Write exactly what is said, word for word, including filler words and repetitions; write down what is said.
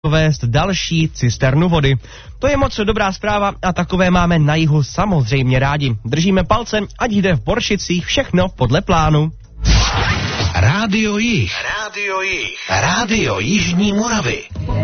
vést další cisternu vody. To je moc dobrá zpráva a takové máme na jihu samozřejmě rádi. Držíme palce, ať jde v Boršicích všechno podle plánu. Rádio Jih. Rádio Jih. Rádio Jižní Moravy.